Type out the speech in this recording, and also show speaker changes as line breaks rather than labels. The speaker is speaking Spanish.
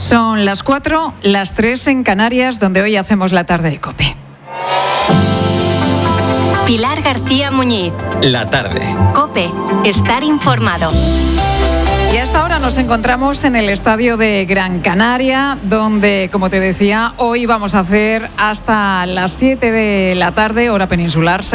Son las 4, las 3 en Canarias, donde hoy hacemos la tarde de COPE.
Pilar García Muñiz.
La tarde.
COPE. Estar informado.
Y hasta ahora nos encontramos en el estadio de Gran Canaria, donde, como te decía, hoy vamos a hacer hasta las 7 de la tarde, hora peninsular.